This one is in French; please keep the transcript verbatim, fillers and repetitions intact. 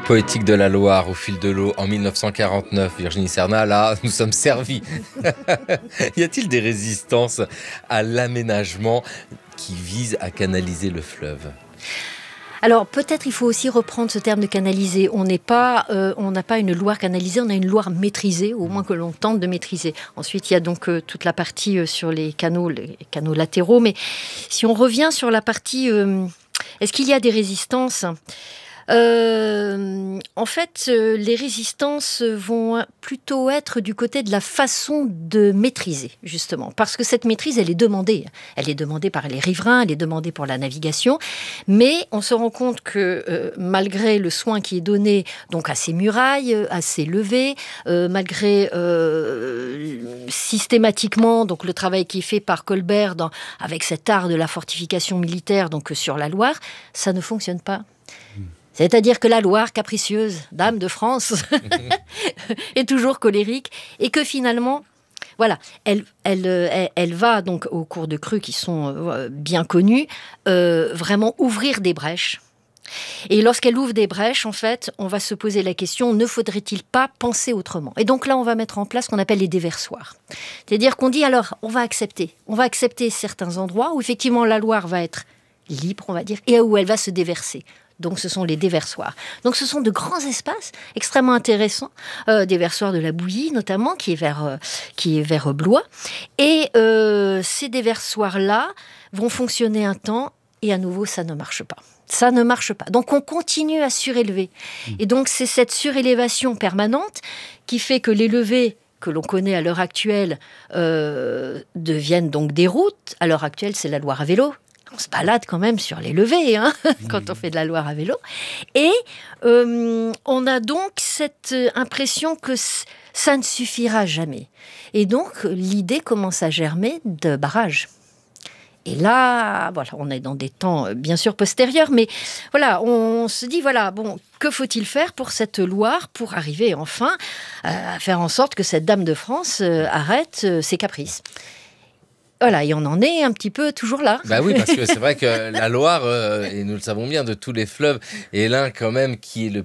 Poétique de la Loire au fil de l'eau en mille neuf cent quarante-neuf. Virginie Serna, là, nous sommes servis. Y a-t-il des résistances à l'aménagement qui visent à canaliser le fleuve ? Alors peut-être il faut aussi reprendre ce terme de canaliser. On n'est pas, euh, on n'a pas une Loire canalisée, on a une Loire maîtrisée, au moins que l'on tente de maîtriser. Ensuite il y a donc euh, toute la partie euh, sur les canaux, les canaux latéraux. Mais si on revient sur la partie, euh, est-ce qu'il y a des résistances ? Euh, en fait, euh, les résistances vont plutôt être du côté de la façon de maîtriser, justement. Parce que cette maîtrise, elle est demandée. Elle est demandée par les riverains, elle est demandée pour la navigation. Mais on se rend compte que, euh, malgré le soin qui est donné donc à ces murailles, à ces levées, euh, malgré euh, systématiquement donc, le travail qui est fait par Colbert dans, avec cet art de la fortification militaire donc, sur la Loire, ça ne fonctionne pas. C'est-à-dire que la Loire, capricieuse, dame de France, est toujours colérique et que finalement, voilà, elle, elle, elle, elle va donc aux cours de crue qui sont euh, bien connus, euh, vraiment ouvrir des brèches. Et lorsqu'elle ouvre des brèches, en fait, on va se poser la question, ne faudrait-il pas penser autrement ? Et donc là, on va mettre en place ce qu'on appelle les déversoirs. C'est-à-dire qu'on dit, alors, on va accepter. On va accepter certains endroits où effectivement la Loire va être libre, on va dire, et où elle va se déverser. Donc, ce sont les déversoirs. Donc, ce sont de grands espaces extrêmement intéressants, euh, déversoirs de la Bouillie notamment, qui est vers, euh, qui est vers Blois. Et euh, ces déversoirs-là vont fonctionner un temps et à nouveau, ça ne marche pas. Ça ne marche pas. Donc, on continue à surélever. Et donc, c'est cette surélévation permanente qui fait que les levées que l'on connaît à l'heure actuelle euh, deviennent donc des routes. À l'heure actuelle, c'est la Loire à vélo. On se balade quand même sur les levées, hein, quand on fait de la Loire à vélo. Et euh, on a donc cette impression que c- ça ne suffira jamais. Et donc, l'idée commence à germer de barrages. Et là, voilà, on est dans des temps bien sûr postérieurs, mais voilà, on se dit, voilà, bon, que faut-il faire pour cette Loire pour arriver enfin euh, à faire en sorte que cette dame de France euh, arrête euh, ses caprices ? Voilà, et on en est un petit peu toujours là. Bah oui, parce que c'est vrai que la Loire, euh, et nous le savons bien, de tous les fleuves, est l'un quand même qui est le